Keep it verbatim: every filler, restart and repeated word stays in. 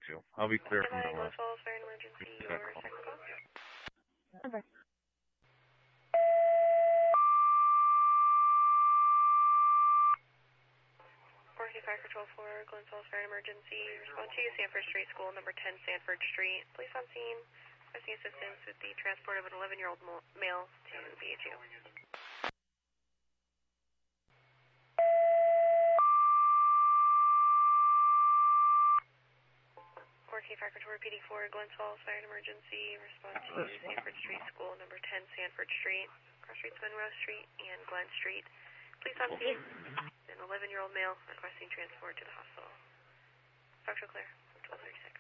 two. I'll be clear from Goodbye, the Glens left. Falls Fire and Emergency, your second call. Okay. Morphe Fire Control four, Glens Falls Fire and Emergency. Respond to Sanford Street School, number ten, Sanford Street. Police on scene. Requesting assistance with the transport of an eleven-year-old male to B H U. Morphe Fire Control repeating for Glens Falls Fire and Emergency. Respond to Sanford Street School, number ten, Sanford Street. Cross streets Monroe Street and Glen Street. Police on scene. An eleven-year-old male requesting transport to the hospital. Structural clear. twelve thirty-six.